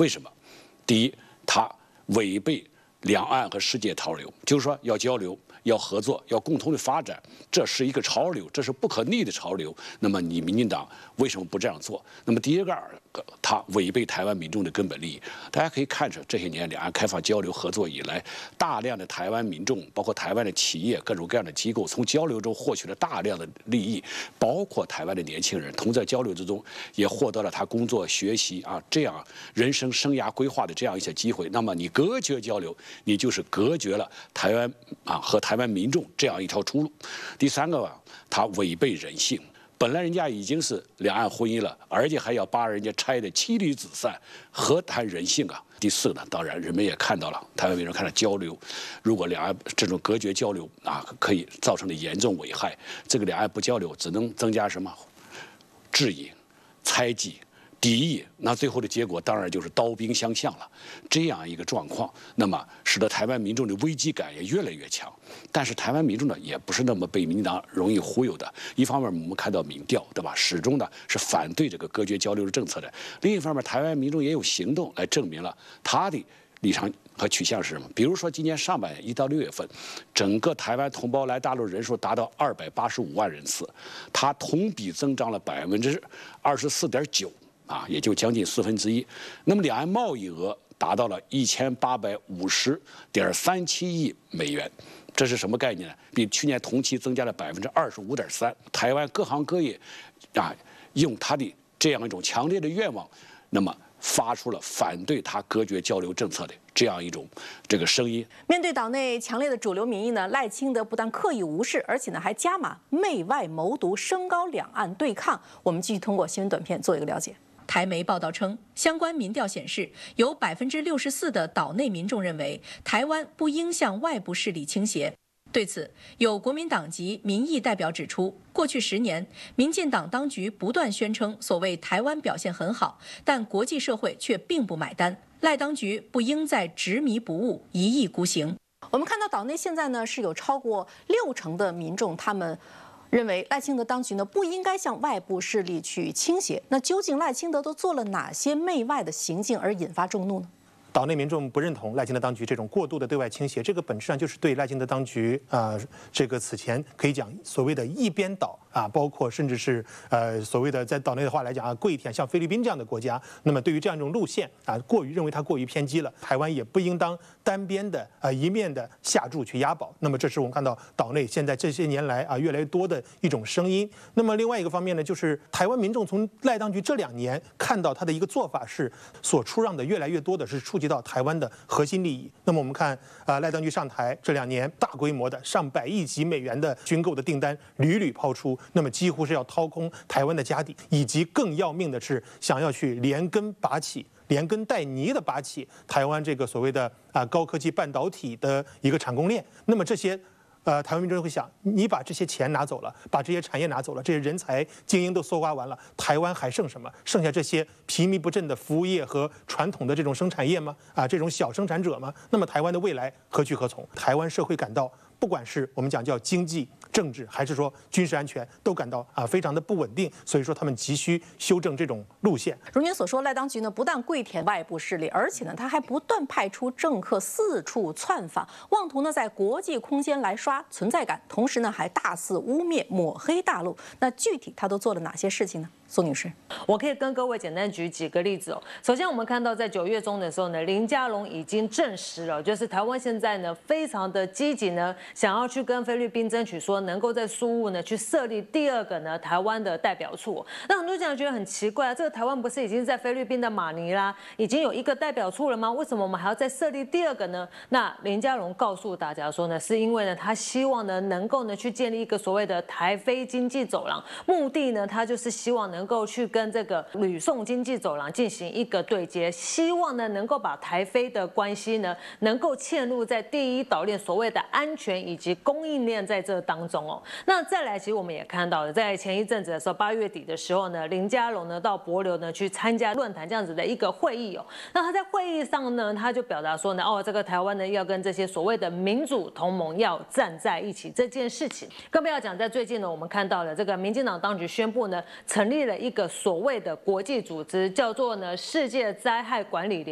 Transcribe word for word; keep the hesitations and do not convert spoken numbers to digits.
为什么？第一，它违背两岸和世界潮流，就是说要交流、要合作、要共同的发展，这是一个潮流，这是不可逆的潮流。那么你民进党为什么不这样做？那么第一个，它违背台湾民众的根本利益。大家可以看出，这些年两岸开放交流合作以来，大量的台湾民众，包括台湾的企业、各种各样的机构，从交流中获取了大量的利益，包括台湾的年轻人，同在交流之中也获得了他工作、学习啊这样人生生涯规划的这样一些机会。那么你隔绝交流，你就是隔绝了台湾啊和台湾民众这样一条出路。第三个吧，它违背人性。本来人家已经是两岸婚姻了，而且还要把人家拆得妻离子散，何谈人性啊？第四个呢，当然人们也看到了，台湾民众看到交流，如果两岸这种隔绝交流啊，可以造成的严重危害。这个两岸不交流，只能增加什么质疑、猜忌、敌意，那最后的结果当然就是刀兵相向了。这样一个状况，那么使得台湾民众的危机感也越来越强。但是台湾民众呢，也不是那么被民进党容易忽悠的。一方面，我们看到民调，对吧，始终呢是反对这个隔绝交流的政策的；另一方面，台湾民众也有行动来证明了他的立场和取向是什么。比如说，今年上半年一到六月份，整个台湾同胞来大陆人数达到二百八十五万人次，它同比增长了百分之二十四点九。啊，也就将近四分之一。那么两岸贸易额达到了一千八百五十点三七亿美元，这是什么概念呢？比去年同期增加了百分之二十五点三。台湾各行各业啊，用他的这样一种强烈的愿望，那么发出了反对他隔绝交流政策的这样一种这个声音。 面对岛内强烈的主流民意呢，赖清德不但刻意无视，而且呢还加码媚外谋独，升高两岸对抗。我们继续通过新闻短片做一个了解。 台媒报道称，相关民调显示，有百分之六十四的岛内民众认为台湾不应向外部势力倾斜。对此，有国民党籍民意代表指出，过去十年，民进党当局不断宣称所谓台湾表现很好，但国际社会却并不买单。赖当局不应再执迷不悟、一意孤行。 我们看到岛内现在呢是有超过六成的民众，他们认为赖清德当局呢不应该向外部势力去倾斜。那究竟赖清德都做了哪些媚外的行径而引发众怒呢？ 岛内民众不认同赖清德当局这种过度的对外倾斜，这个本质上就是对赖清德当局啊、呃，这个此前可以讲所谓的一边倒啊，包括甚至是呃所谓的在岛内的话来讲啊，跪舔像菲律宾这样的国家，那么对于这样一种路线啊，过于认为它过于偏激了，台湾也不应当单边的啊一面的下注去押宝。那么这是我们看到岛内现在这些年来啊越来越多的一种声音。那么另外一个方面呢，就是台湾民众从赖当局这两年看到他的一个做法是所出让的越来越多的是触及到台湾的核心利益。那么我们看啊，赖当局上台这两年，大规模的上百亿级美元的军购的订单屡屡抛出，那么几乎是要掏空台湾的家底，以及更要命的是，想要去连根拔起。连根带泥的拔起台湾这个所谓的啊高科技半导体的一个产供链。那么这些呃，台湾民众会想，你把这些钱拿走了，把这些产业拿走了，这些人才精英都搜刮完了，台湾还剩什么？剩下这些疲靡不振的服务业和传统的这种生产业吗？啊，这种小生产者吗？那么台湾的未来何去何从？台湾社会感到，不管是我们讲叫经济、政治，还是说军事安全，都感到啊非常的不稳定。所以说，他们急需修正这种路线。 如您所说，赖当局呢不但跪舔外部势力，而且呢他还不断派出政客四处窜访，妄图呢在国际空间来刷存在感，同时呢还大肆污蔑抹黑大陆。那具体他都做了哪些事情呢？宋女士， 我可以跟各位简单举几个例子哦。首先，我们看到在九月中的时候呢，林佳龙已经证实了，就是台湾现在呢非常的积极呢，想要去跟菲律宾争取说能够在苏务呢去设立第二个呢台湾的代表处。那很多家长觉得很奇怪啊，这个台湾不是已经在菲律宾的马尼拉已经有一个代表处了吗？为什么我们还要再设立第二个呢？那林佳龙告诉大家说呢，是因为呢他希望呢能够呢去建立一个所谓的台菲经济走廊，目的呢他就是希望能够去跟这个吕宋经济走廊进行一个对接，希望呢能够把台菲的关系呢能够嵌入在第一岛链所谓的安全以及供应链在这当中哦。那再来，其实我们也看到了，在前一阵子的时候，八月底的时候呢，林佳龙呢到帛琉呢去参加论坛这样子的一个会议哦。那他在会议上呢，他就表达说呢，哦，这个台湾呢要跟这些所谓的民主同盟要站在一起这件事情，更不要讲在最近呢，我们看到了这个民进党当局宣布呢，成立了一个所谓的国际组织，叫做呢世界灾害管理联